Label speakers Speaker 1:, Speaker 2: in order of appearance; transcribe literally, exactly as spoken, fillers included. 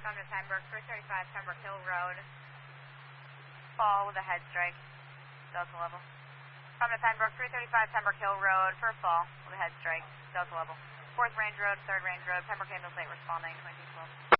Speaker 1: come to Pembroke, three thirty-five Pembroke Hill Road. Fall with a head strike, Delta level. Come to Pembroke, three thirty-five Pembroke Hill Road for fall with a head strike, Delta level. fourth Range Road, third Range Road, Pembroke Ambulance late responding, twenty twelve.